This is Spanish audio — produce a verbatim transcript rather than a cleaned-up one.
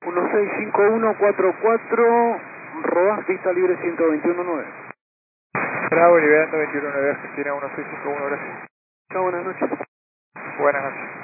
uno seis cinco uno cuatro cuatro, Rodas, pista libre ciento veintiuno nueve. Bravo, liberando veintiuno nueve, Argentina uno seis cinco uno, gracias. Chao, buenas noches. Buenas noches.